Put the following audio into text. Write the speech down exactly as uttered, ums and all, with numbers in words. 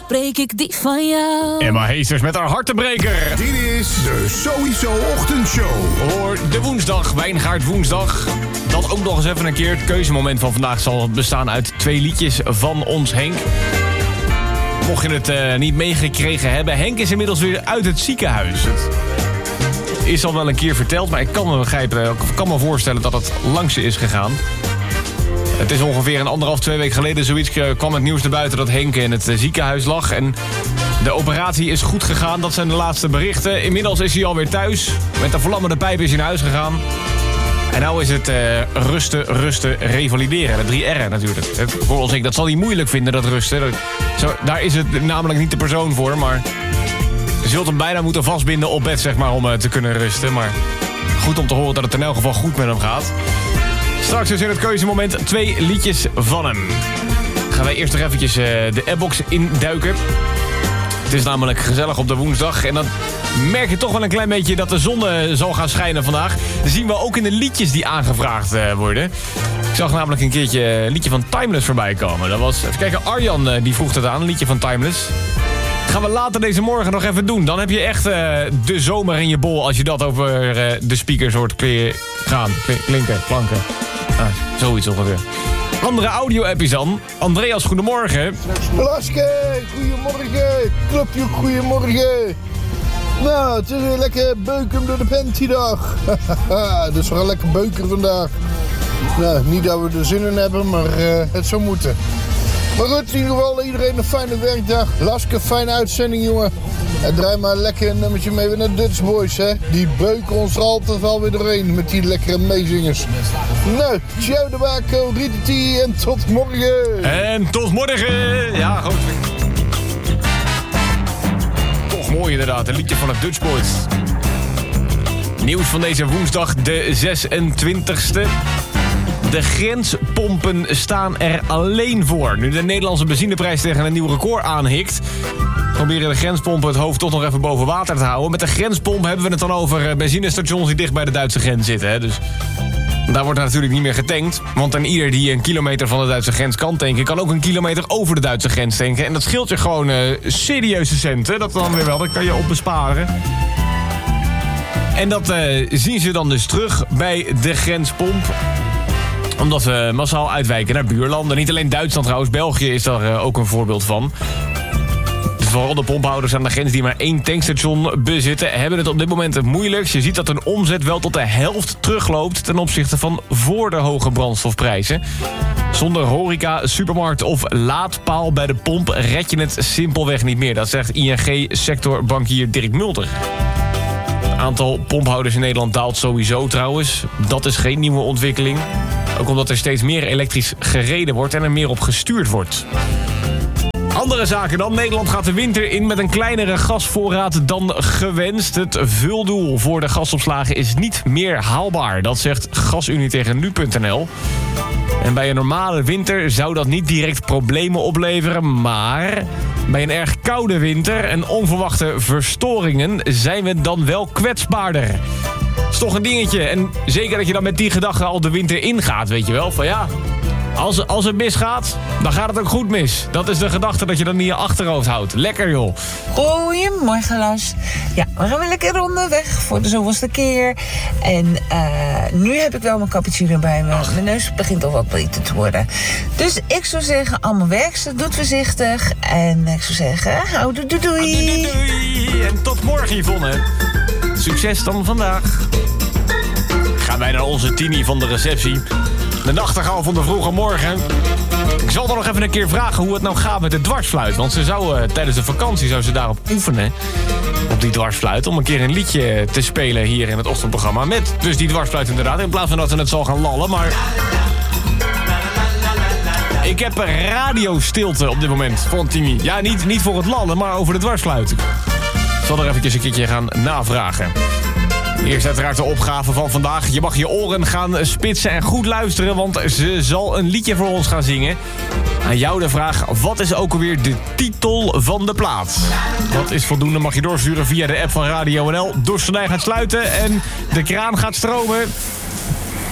breek ik die van jou. Emma Heesters met haar hartenbreker. Dit is de Sowieso Ochtendshow. Voor de woensdag, Wijngaard woensdag. Dat ook nog eens even een keer. Het keuzemoment van vandaag zal bestaan uit twee liedjes van ons Henk. Mocht je het uh, niet meegekregen hebben, Henk is inmiddels weer uit het ziekenhuis. Het is al wel een keer verteld, maar ik kan me begrijpen, ik kan me voorstellen dat het langs is gegaan. Het is ongeveer een anderhalf, twee weken geleden zoiets kwam het nieuws erbuiten dat Henk in het ziekenhuis lag. En de operatie is goed gegaan, dat zijn de laatste berichten. Inmiddels is hij alweer thuis. Met de vlammende pijp is hij naar huis gegaan. En nou is het uh, rusten, rusten, revalideren. De drie R'en natuurlijk. Voor ons, dat zal hij moeilijk vinden, dat rusten. Zo, daar is het namelijk niet de persoon voor, maar je zult hem bijna moeten vastbinden op bed, zeg maar, om uh, te kunnen rusten. Maar goed om te horen dat het in elk geval goed met hem gaat. Straks dus in het keuzemoment twee liedjes van hem. Gaan wij eerst nog eventjes uh, de appbox induiken. Het is namelijk gezellig op de woensdag. En dan merk je toch wel een klein beetje dat de zon uh, zal gaan schijnen vandaag. Dat zien we ook in de liedjes die aangevraagd uh, worden. Ik zag namelijk een keertje een liedje van Timeless voorbij komen. Dat was, even kijken, Arjan uh, die vroeg het aan, een liedje van Timeless. Dat gaan we later deze morgen nog even doen. Dan heb je echt uh, de zomer in je bol als je dat over uh, de speakers hoort kle- gaan, kle- klinken, klanken. Ah, zoiets ongeveer. Andere audio-appies dan. Andreas, goedemorgen. Laske, goedemorgen. Clubje, goedemorgen. Nou, het is weer lekker beuken door de pantydag. Het is wel lekker beuken vandaag. Nou, niet dat we er zin in hebben, maar uh, het zou moeten. Maar goed, in ieder geval iedereen een fijne werkdag. Laske, fijne uitzending, jongen. En draai maar lekker een nummertje mee met de Dutch Boys, hè. Die beuken ons er altijd wel weer doorheen met die lekkere meezingers. Nou, ciao de Baco, Rieteti en tot morgen. En tot morgen. Ja, goed. Toch mooi inderdaad, een liedje van de Dutch Boys. Nieuws van deze woensdag, de zesentwintigste. De grenspompen staan er alleen voor. Nu de Nederlandse benzineprijs tegen een nieuw record aanhikt, proberen de grenspompen het hoofd toch nog even boven water te houden. Met de grenspomp hebben we het dan over benzinestations die dicht bij de Duitse grens zitten. Hè? Dus daar wordt natuurlijk niet meer getankt. Want en ieder die een kilometer van de Duitse grens kan tanken, kan ook een kilometer over de Duitse grens tanken. En dat scheelt je gewoon uh, serieuze centen. Dat dan weer wel, dat kan je op besparen. En dat uh, zien ze dan dus terug bij de grenspomp, omdat we massaal uitwijken naar buurlanden. Niet alleen Duitsland trouwens, België is daar uh, ook een voorbeeld van. Vooral de pomphouders aan de grens die maar één tankstation bezitten, hebben het op dit moment het moeilijkst. Je ziet dat hun omzet wel tot de helft terugloopt ten opzichte van voor de hoge brandstofprijzen. Zonder horeca, supermarkt of laadpaal bij de pomp red je het simpelweg niet meer. Dat zegt I N G-sectorbankier Dirk Mulder. Het aantal pomphouders in Nederland daalt sowieso trouwens. Dat is geen nieuwe ontwikkeling. Ook omdat er steeds meer elektrisch gereden wordt en er meer op gestuurd wordt. Andere zaken dan. Nederland gaat de winter in met een kleinere gasvoorraad dan gewenst. Het vuldoel voor de gasopslagen is niet meer haalbaar. Dat zegt GasUnie tegen nu punt n l. En bij een normale winter zou dat niet direct problemen opleveren, maar bij een erg koude winter en onverwachte verstoringen zijn we dan wel kwetsbaarder. Dat is toch een dingetje. En zeker dat je dan met die gedachte al de winter ingaat, weet je wel. Van ja, als, als het misgaat, dan gaat het ook goed mis. Dat is de gedachte dat je dan in je achterhoofd houdt. Lekker joh. Goedemorgen Lars. Ja, we gaan weer lekker onderweg voor de zoveelste keer. En uh, nu heb ik wel mijn cappuccino bij me. Mijn neus begint al wat beter te worden. Dus ik zou zeggen, allemaal werkster, doet voorzichtig. En ik zou zeggen, houdoe doei doei. Doei doei. En tot morgen Yvonne. Succes dan vandaag. Gaan wij naar onze Tini van de receptie. De nachtegaal van de vroege morgen. Ik zal dan nog even een keer vragen hoe het nou gaat met de dwarsfluit. Want ze zou uh, tijdens de vakantie zou ze daarop oefenen. Op die dwarsfluit. Om een keer een liedje te spelen hier in het ochtendprogramma. Met dus die dwarsfluit inderdaad. In plaats van dat ze het zal gaan lallen. Maar ik heb een radiostilte op dit moment van Tini. Ja, niet, niet voor het lallen, maar over de dwarsfluit. Ik zal er even een keertje gaan navragen. Eerst uiteraard de opgave van vandaag. Je mag je oren gaan spitsen en goed luisteren, want ze zal een liedje voor ons gaan zingen. Aan jou de vraag, wat is ook alweer de titel van de plaat? Dat is voldoende, mag je doorsturen via de app van Radio N L. Dorstenij gaat sluiten en de kraan gaat stromen.